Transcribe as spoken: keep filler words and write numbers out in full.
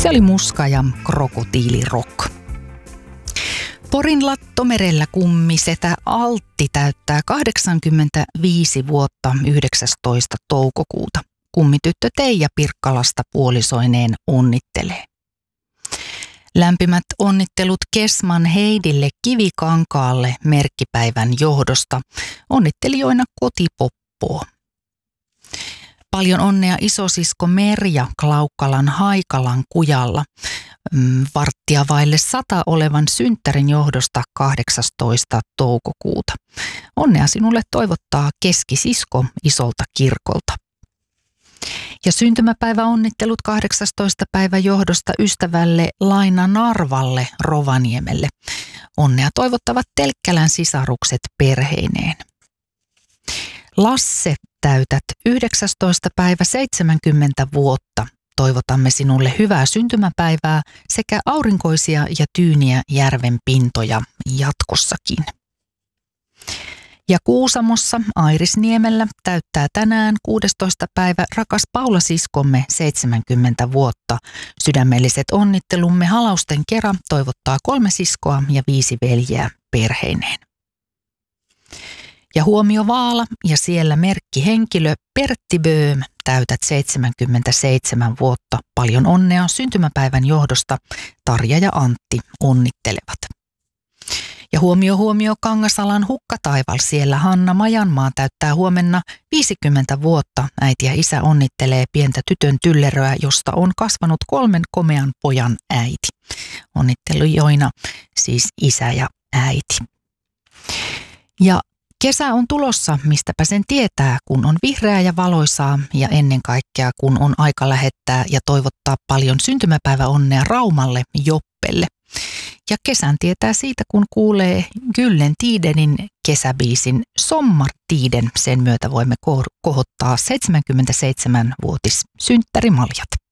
Se oli Muska ja Krokotiilirock. Porin Lattomerellä kummisetä Altti täyttää kahdeksankymmentäviisi vuotta yhdeksästoista toukokuuta. Kummityttö Teija Pirkkalasta puolisoineen onnittelee. Lämpimät onnittelut Kesman Heidille Kivikankaalle merkkipäivän johdosta. Onnittelijoina Kotipoppoo. Paljon onnea isosisko Merja Klaukkalan Haikalan kujalla. Varttia vaille sata olevan synttärin johdosta kahdeksastoista toukokuuta. Onnea sinulle toivottaa keskisisko isolta kirkolta. Ja syntymäpäiväonnittelut kahdeksastoista päivä johdosta ystävälle Laina Narvalle Rovaniemelle. Onnea toivottavat Telkkälän sisarukset perheineen. Lasse, täytät yhdeksästoista päivä seitsemänkymmentä vuotta. Toivotamme sinulle hyvää syntymäpäivää sekä aurinkoisia ja tyyniä järven pintoja jatkossakin. Ja Kuusamossa Airisniemellä täyttää tänään kuudestoista päivä rakas Paula-siskomme seitsemänkymmentä vuotta. Sydämelliset onnittelumme halausten kera toivottaa kolme siskoa ja viisi veljeä perheineen. Ja huomio Vaala ja siellä merkkihenkilö Pertti Böhm, täytät seitsemänkymmentäseitsemän vuotta. Paljon onnea syntymäpäivän johdosta. Tarja ja Antti onnittelevat. Ja huomio huomio Kangasalan Hukkataival, siellä Hanna Majanmaa täyttää huomenna viisikymmentä vuotta. Äiti ja isä onnittelee pientä tytön tylleröä, josta on kasvanut kolmen komean pojan äiti. Onnittelujoina siis isä ja äiti. Ja kesä on tulossa, mistäpä sen tietää, kun on vihreää ja valoisaa ja ennen kaikkea kun on aika lähettää ja toivottaa paljon syntymäpäiväonnea Raumalle Joppelle. Ja kesän tietää siitä, kun kuulee Gyllen Tidenin kesäbiisin Sommartiden. Sen myötä voimme kohottaa seitsemänkymmentäseitsemän-vuotis synttärimaljat.